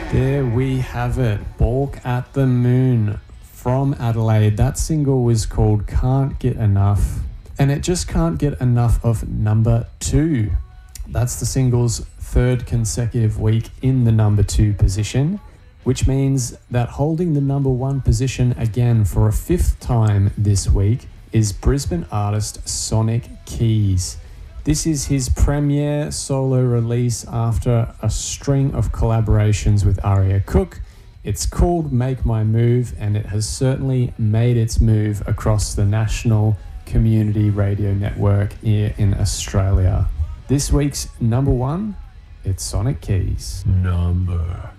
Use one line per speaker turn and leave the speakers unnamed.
There we have it. Balk at the Moon from Adelaide. That single was called Can't Get Enough. And it just can't get enough of number 2. That's the single's third consecutive week in the number 2 position, which means that holding the number 1 position again for a 5th time this week is Brisbane artist Sonic Keys. This is his premiere solo release after a string of collaborations with Aria Cook. It's called Make My Move, and it has certainly made its move across the national community radio network here in Australia. This week's number 1, it's Sonic Keys.
Number